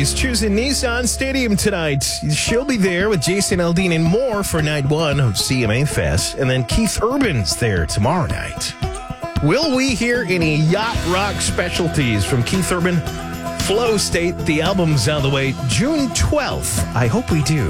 She's choosing Nissan Stadium tonight. She'll be there with Jason Aldean and more for night one of CMA Fest. And then Keith Urban's there tomorrow night. Will we hear any yacht rock specialties from Keith Urban? Flow State, the album's on the way June 12th. I hope we do.